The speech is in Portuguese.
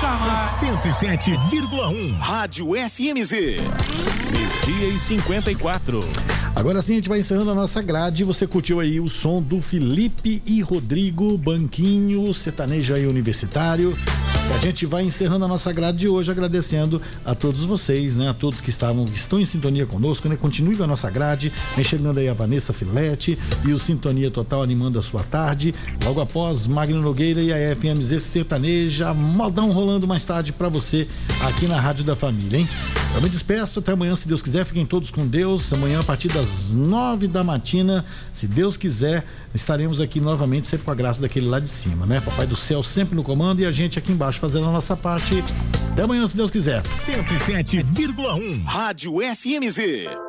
falar. 107,1 Rádio FMZ. 12h54. Agora sim a gente vai encerrando a nossa grade. Você curtiu aí o som do Felipe e Rodrigo, Banquinho, sertanejo aí universitário. E a gente vai encerrando a nossa grade de hoje, agradecendo a todos vocês, né? A todos que estão em sintonia conosco, né? Continue com a nossa grade, vem chegando aí a Vanessa Filete e o Sintonia Total animando a sua tarde. Logo após, Magno Nogueira e a FMZ Sertaneja, modão rolando mais tarde pra você aqui na Rádio da Família, hein? Eu me despeço, até amanhã, se Deus quiser, fiquem todos com Deus. Amanhã, a partir das 9 da matina, se Deus quiser, estaremos aqui novamente, sempre com a graça daquele lá de cima, né? Papai do céu sempre no comando e a gente aqui embaixo fazendo a nossa parte. Até amanhã, se Deus quiser. 107,1 Rádio FMZ.